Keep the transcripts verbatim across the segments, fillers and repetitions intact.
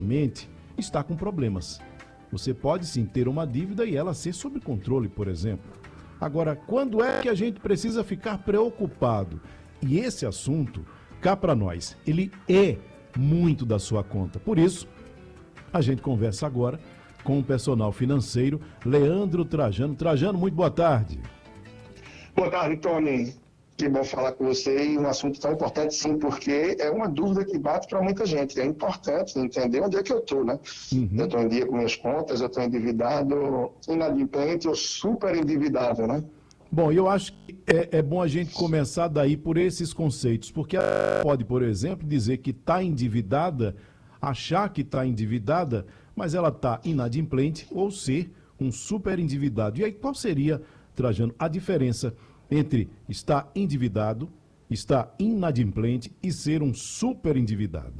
mente está com problemas. Você pode sim ter uma dívida e ela ser sob controle, por exemplo. Agora, quando é que a gente precisa ficar preocupado? E esse assunto, cá para nós, ele é muito da sua conta. Por isso, a gente conversa agora com o personal financeiro Leandro Trajano. Trajano, muito boa tarde. Boa tarde, Tony. Que bom falar com você, e um assunto tão importante, sim, porque é uma dúvida que bate para muita gente. É importante entender onde é que eu estou, né? Uhum. Eu estou em dia com minhas contas, eu estou endividado, inadimplente ou super endividado, né? Bom, eu acho que é, é bom a gente começar daí por esses conceitos, porque ela pode, por exemplo, dizer que está endividada, achar que está endividada, mas ela está inadimplente ou ser um super endividado. E aí qual seria, Trajano, a diferença entre estar endividado, estar inadimplente e ser um super endividado?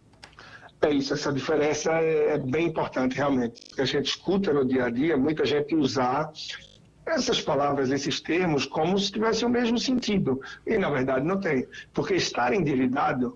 É isso, essa diferença é bem importante, realmente. Porque a gente escuta no dia a dia muita gente usar essas palavras, esses termos, como se tivessem o mesmo sentido. E, na verdade, não tem. Porque estar endividado,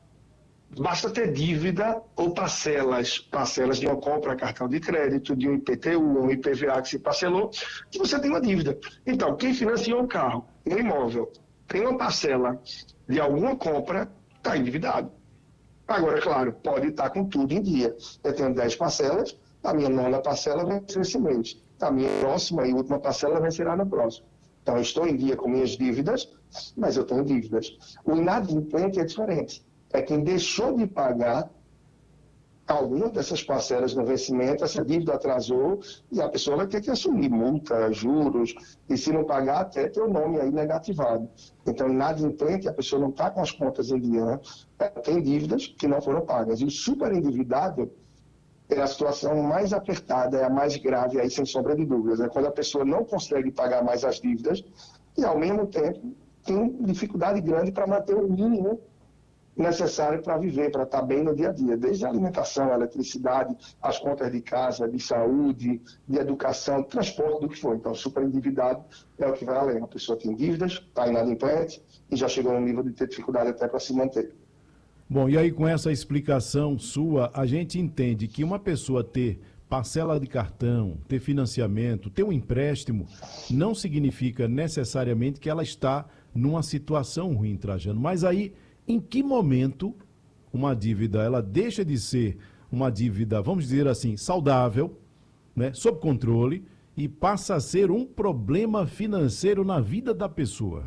basta ter dívida ou parcelas, parcelas de uma compra, cartão de crédito, de um I P T U, um I P V A que se parcelou, que você tem uma dívida. Então, quem financiou um carro, um imóvel, tem uma parcela de alguma compra, está endividado. Agora, claro, pode estar com tudo em dia. Eu tenho dez parcelas, a minha nona parcela vai ser esse mês. A minha próxima e última parcela vencerá no próximo. Então, eu estou em dia com minhas dívidas, mas eu tenho dívidas. O inadimplente é diferente. É quem deixou de pagar alguma dessas parcelas no vencimento, essa dívida atrasou e a pessoa vai ter que assumir multa, juros, e se não pagar, até ter o nome aí negativado. Então, inadimplente, a pessoa não está com as contas em dia, né? Tem dívidas que não foram pagas. E o super endividado é a situação mais apertada, é a mais grave, aí sem sombra de dúvidas. É quando a pessoa não consegue pagar mais as dívidas e, ao mesmo tempo, tem dificuldade grande para manter o mínimo necessário para viver, para estar bem no dia a dia, desde a alimentação, a eletricidade, as contas de casa, de saúde, de educação, transporte, do que for. Então, super endividado é o que vai além. A pessoa tem dívidas, está inadimplente e já chegou a um nível de ter dificuldade até para se manter. Bom, e aí com essa explicação sua, a gente entende que uma pessoa ter parcela de cartão, ter financiamento, ter um empréstimo, não significa necessariamente que ela está numa situação ruim, Trajano. Mas aí, em que momento uma dívida ela deixa de ser uma dívida, vamos dizer assim, saudável, né, sob controle, e passa a ser um problema financeiro na vida da pessoa?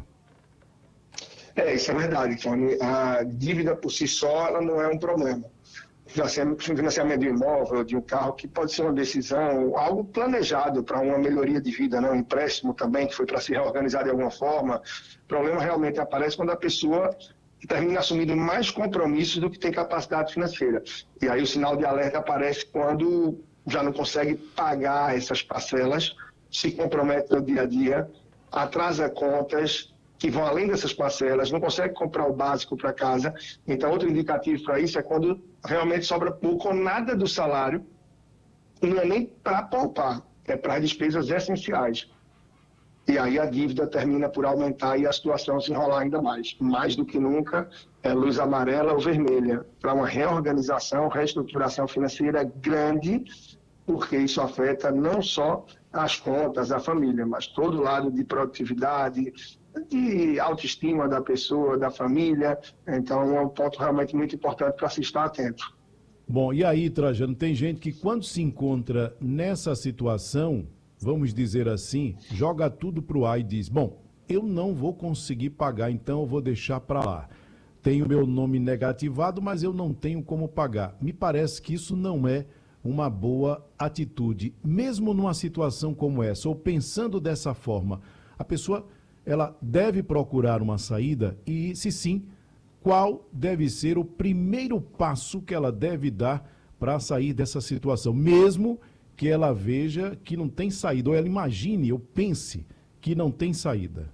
É, isso é verdade, Tony. A dívida por si só ela não é um problema. Financiamento de um imóvel, de um carro, que pode ser uma decisão, algo planejado para uma melhoria de vida, né? Um empréstimo também, que foi para se reorganizar de alguma forma. O problema realmente aparece quando a pessoa termina assumindo mais compromissos do que tem capacidade financeira. E aí o sinal de alerta aparece quando já não consegue pagar essas parcelas, se compromete no dia a dia, atrasa contas que vão além dessas parcelas, não consegue comprar o básico para casa. Então, outro indicativo para isso é quando realmente sobra pouco ou nada do salário, não é nem para poupar, é para despesas essenciais. E aí a dívida termina por aumentar e a situação se enrolar ainda mais. Mais do que nunca, é luz amarela ou vermelha para uma reorganização, reestruturação financeira grande, porque isso afeta não só as contas, a família, mas todo o lado de produtividade, de autoestima da pessoa, da família. Então é um ponto realmente muito importante para se estar atento. Bom, e aí, Trajano, tem gente que quando se encontra nessa situação, vamos dizer assim, joga tudo para o ar e diz, bom, eu não vou conseguir pagar, então eu vou deixar para lá. Tenho meu nome negativado, mas eu não tenho como pagar. Me parece que isso não é uma boa atitude. Mesmo numa situação como essa, ou pensando dessa forma, a pessoa ela deve procurar uma saída e, se sim, qual deve ser o primeiro passo que ela deve dar para sair dessa situação, mesmo que ela veja que não tem saída, ou ela imagine, ou pense que não tem saída?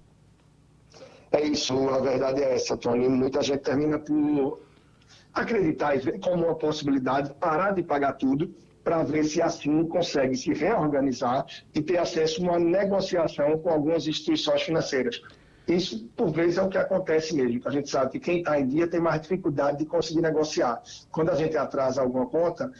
É isso, a verdade é essa, Tony. Muita gente termina por acreditar e ver como uma possibilidade parar de pagar tudo para ver se assim consegue se reorganizar e ter acesso a uma negociação com algumas instituições financeiras. Isso, por vezes, é o que acontece mesmo. A gente sabe que quem está em dia tem mais dificuldade de conseguir negociar. Quando a gente atrasa alguma conta,